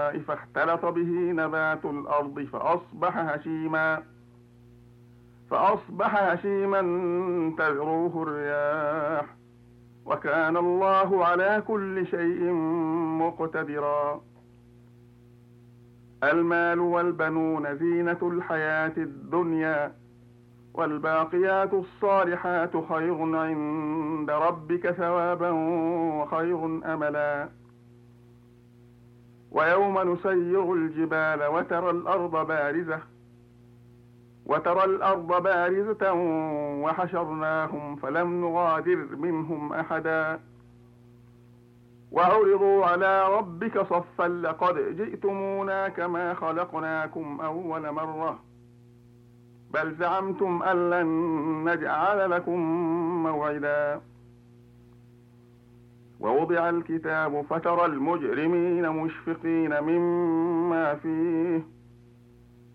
فاختلط به نبات الأرض فأصبح هشيما تذروه الرياح، وكان الله على كل شيء مقتدرا. المال والبنون زينة الحياة الدنيا، والباقيات الصالحات خير عند ربك ثوابا وخير أملا. ويوم نسير الجبال وترى الأرض بارزة وحشرناهم فلم نغادر منهم أحدا، وعرضوا على ربك صفا لقد جئتمونا كما خلقناكم أول مرة بل زعمتم أن لن نجعل لكم موعدا. ووضع الكتاب فترى المجرمين مشفقين مما فيه